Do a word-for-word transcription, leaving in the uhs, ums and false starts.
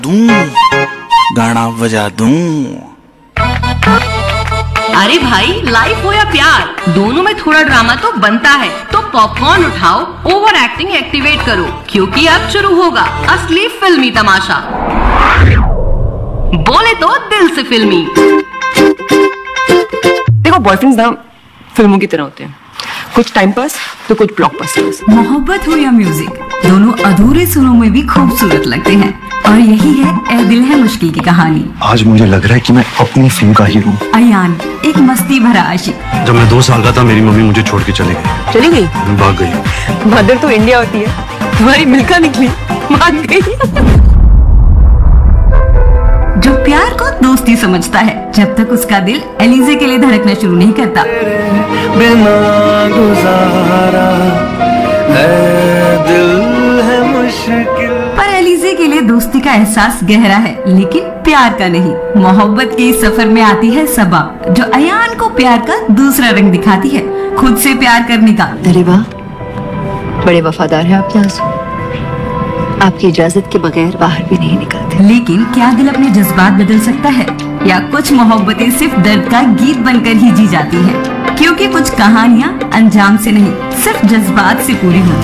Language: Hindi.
दूं गाना बजा दूं। अरे भाई, लाइफ हो या प्यार, दोनों में थोड़ा ड्रामा तो बनता है। तो पॉपकॉर्न उठाओ, ओवर एक्टिंग एक्टिवेट करो, क्योंकि अब शुरू होगा असली फिल्मी तमाशा। बोले तो दिल से फिल्मी। देखो, बॉयफ्रेंड्स ना फिल्मों की तरह होते हैं, कुछ टाइम पास तो कुछ ब्लॉकबस्टर्स। मोहब्बत हो या म्यूजिक, दोनों अधूरे सुरों में भी खूबसूरत लगते हैं। और यही है ए दिल है मुश्किल की कहानी। आज मुझे लग रहा है कि मैं अपनी फिल्म का हीरो हूँ। अयान, एक मस्ती भरा आशिक। जब मैं दो साल का था, मेरी मम्मी मुझे छोड़ के चली गई। चली गई? भाग गई। मदर तो इंडिया होती है, तुम्हारी मिल्का निकली, भाग गई। जो प्यार को दोस्ती समझता है, जब तक उसका दिल एलिजे के लिए धड़कना शुरू नहीं करता। बिना गुजारा है दिल है मुश्किल। पर एलिजे के लिए दोस्ती का एहसास गहरा है, लेकिन प्यार का नहीं। मोहब्बत के इस सफर में आती है सबा, जो अयान को प्यार का दूसरा रंग दिखाती है, खुद से प्यार करने का। दरिबा, बड़े वफादार है आपके आंसू, आपकी इजाजत के बगैर बाहर भी नहीं निकलते। लेकिन क्या दिल अपने जज्बात बदल सकता है, या कुछ मोहब्बतें सिर्फ दर्द का गीत बनकर ही जी जाती हैं? क्योंकि कुछ कहानियां अंजाम से नहीं, सिर्फ जज्बात से पूरी होती हैं।